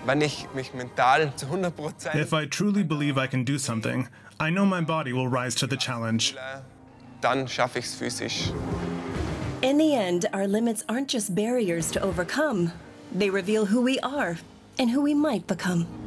Wenn ich mich mental zu 100% If I truly believe I can do something, I know my body will rise to the challenge. fühle, dann schaffe ich es physisch. In the end, our limits aren't just barriers to overcome. They reveal who we are and who we might become.